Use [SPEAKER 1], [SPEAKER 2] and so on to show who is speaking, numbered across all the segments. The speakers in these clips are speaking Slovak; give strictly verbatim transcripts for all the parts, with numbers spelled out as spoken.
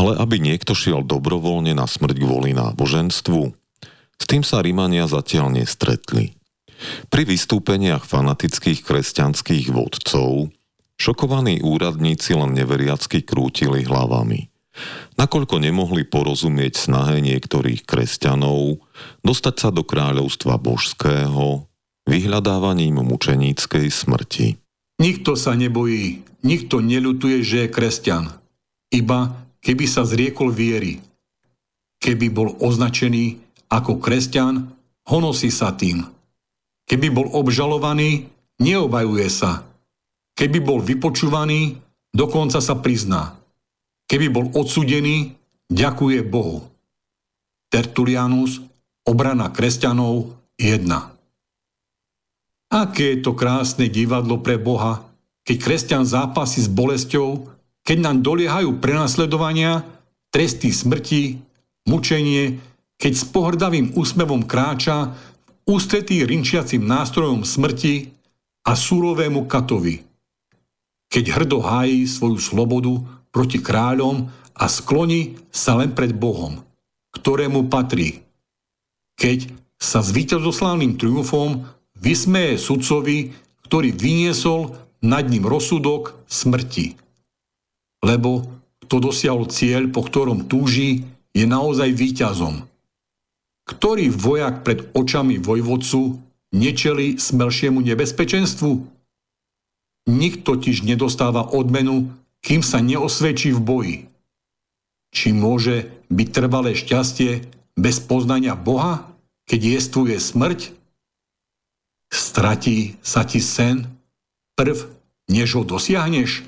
[SPEAKER 1] Ale aby niekto šiel dobrovoľne na smrť kvôli náboženstvu, s tým sa Rimania zatiaľ nestretli. Pri vystúpeniach fanatických kresťanských vodcov šokovaní úradníci len neveriacky krútili hlavami. Nakoľko nemohli porozumieť snahe niektorých kresťanov dostať sa do kráľovstva božského vyhľadávaním mučeníckej smrti.
[SPEAKER 2] Nikto sa nebojí, nikto neľutuje, že je kresťan. Iba keby sa zriekol viery. Keby bol označený ako kresťan, honosí sa tým. Keby bol obžalovaný, neobhajuje sa. Keby bol vypočúvaný, dokonca sa prizná. Keby bol odsúdený, ďakuje Bohu. Tertulianus, obrana kresťanov, jedna. Aké je to krásne divadlo pre Boha, keď kresťan zápasí s bolesťou, keď nám doliehajú prenasledovania, tresty smrti, mučenie, keď s pohrdavým úsmevom kráča v ústretí rinčiacim nástrojom smrti a surovému katovi. Keď hrdo hájí svoju slobodu proti kráľom a skloní sa len pred Bohom, ktorému patrí. Keď sa s víťazoslávnym triumfom vysmeje sudcovi, ktorý vyniesol nad ním rozsudok smrti. Lebo kto dosiahol cieľ, po ktorom túži, je naozaj víťazom. Ktorý vojak pred očami vojvodcu nečelí smelšiemu nebezpečenstvu? Nikto totiž nedostáva odmenu, kým sa neosvedčí v boji. Či môže byť trvalé šťastie bez poznania Boha, keď jestvuje smrť? Stratí sa ti sen, prv, než ho dosiahneš?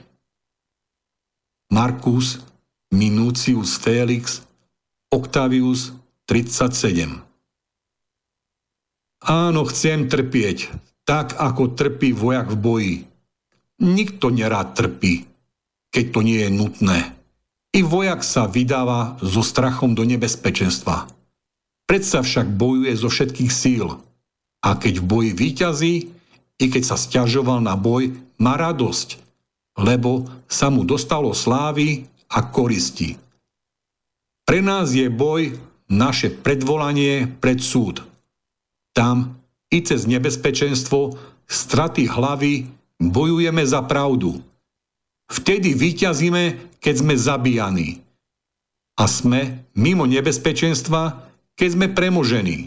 [SPEAKER 2] Marcus Minucius Felix, Octavius tridsaťsedem. Áno, chcem trpieť, tak ako trpí vojak v boji. Nikto nerád trpí, keď to nie je nutné. I vojak sa vydáva so strachom do nebezpečenstva. Predsa však bojuje zo všetkých síl. A keď v boji víťazí, i keď sa sťažoval na boj, má radosť, lebo sa mu dostalo slávy a koristi. Pre nás je boj naše predvolanie pred súd. Tam i cez nebezpečenstvo, straty hlavy bojujeme za pravdu. Vtedy víťazíme, keď sme zabíjani. A sme mimo nebezpečenstva, keď sme premožení.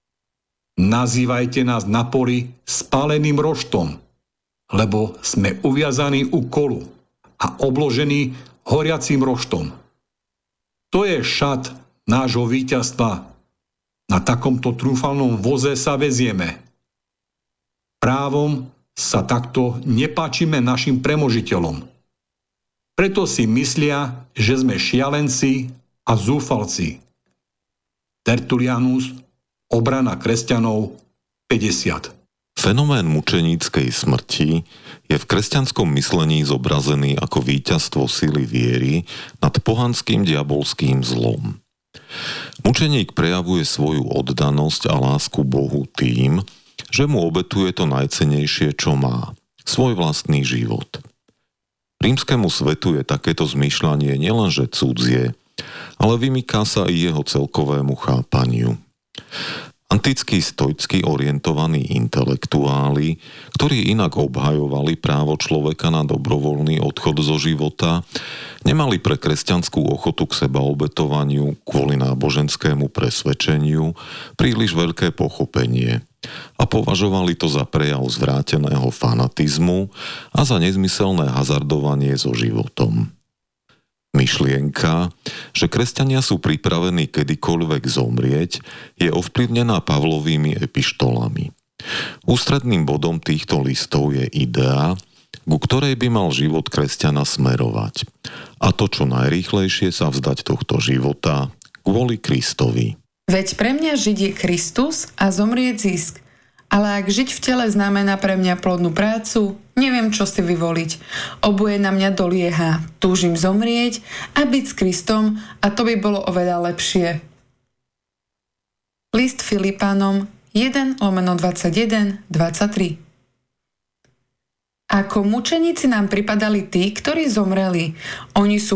[SPEAKER 2] Nazývajte nás na poli spáleným roštom, lebo sme uviazaní u kolu a obložení horiacím roštom. To je šat nášho víťazstva. Na takomto trúfalnom voze sa vezieme. Právom sa takto nepáčime našim premožiteľom. Preto si myslia, že sme šialenci a zúfalci. Tertulianus, obrana kresťanov, päťdesiat.
[SPEAKER 1] Fenomén mučeníckej smrti je v kresťanskom myslení zobrazený ako víťazstvo sily viery nad pohanským diabolským zlom. Mučeník prejavuje svoju oddanosť a lásku Bohu tým, že mu obetuje to najcennejšie, čo má, svoj vlastný život. Rímskemu svetu je takéto zmýšľanie nielenže cudzie, ale vymyká sa i jeho celkovému chápaniu. Antickí stoicky orientovaní intelektuáli, ktorí inak obhajovali právo človeka na dobrovoľný odchod zo života, nemali pre kresťanskú ochotu k seba obetovaniu kvôli náboženskému presvedčeniu príliš veľké pochopenie a považovali to za prejav zvráteného fanatizmu a za nezmyselné hazardovanie so životom. Myšlienka, že kresťania sú pripravení kedykoľvek zomrieť, je ovplyvnená Pavlovými epištolami. Ústredným bodom týchto listov je idea, ku ktorej by mal život kresťana smerovať. A to čo najrýchlejšie sa vzdať tohto života kvôli Kristovi.
[SPEAKER 3] Veď pre mňa žiť je Kristus a zomrieť zisk. Ale ak žiť v tele znamená pre mňa plodnú prácu, neviem, čo si vyvoliť. Oboje na mňa dolieha. Túžim zomrieť a byť s Kristom a to by bolo oveľa lepšie. List Filipánom jeden lomeno dvadsaťjeden dvadsaťtri. Ako mučeníci nám pripadali tí, ktorí zomreli. Oni sú